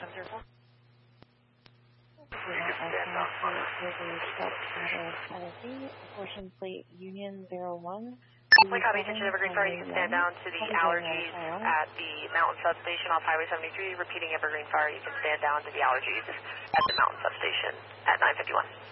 704. You can stand down. Portion plate Union 01. Copy, attention Evergreen Fire, you can stand down to the allergies at the Mountain Substation off Highway 73. Repeating Evergreen Fire, you can stand down to the allergies at the Mountain Substation at 951.